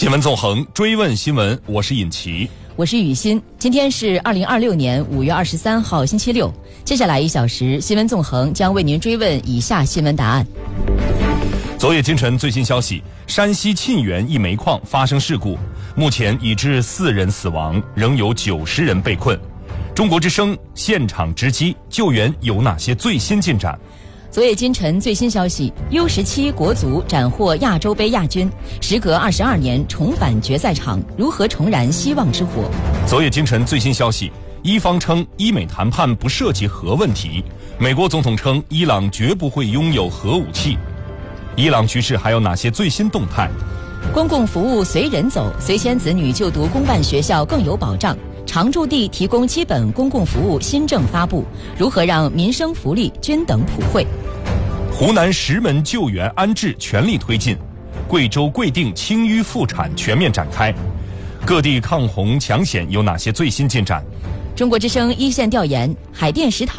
新闻纵横，追问新闻，我是尹奇， 我是雨欣。今天是2026年5月23号星期六，接下来1小时，新闻纵横将为您追问以下新闻答案。 昨夜今晨最新消息，山西沁源一煤矿发生事故，目前已致4人死亡，仍有90人被困。中国之声现场直击，救援有哪些最新进展？ 昨夜今晨最新消息 ，U17 国足斩获亚洲杯亚军，时隔22年重返决赛场，如何重燃希望之火？ 昨夜今晨最新消息，伊方称伊美谈判不涉及核问题，美国总统称伊朗绝不会拥有核武器。伊朗局势还有哪些最新动态？ 公共服务随人走，随迁子女就读公办学校更有保障。常住地提供基本公共服务新政发布，如何让民生福利均等普惠？ 湖南石门救援安置全力推进，贵州贵定清淤复产全面展开，各地抗洪抢险有哪些最新进展？ 中国之声一线调研，海淀食堂